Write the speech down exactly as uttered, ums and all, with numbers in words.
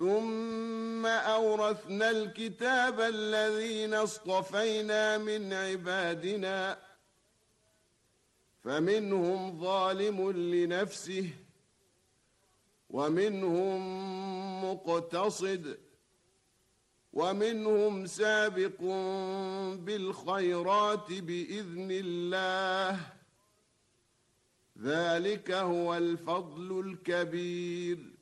ثم أورثنا الكتاب الذين اصطفينا من عبادنا فمنهم ظالم لنفسه ومنهم مقتصد ومنهم سابق بالخيرات بإذن الله ذلك هو الفضل الكبير.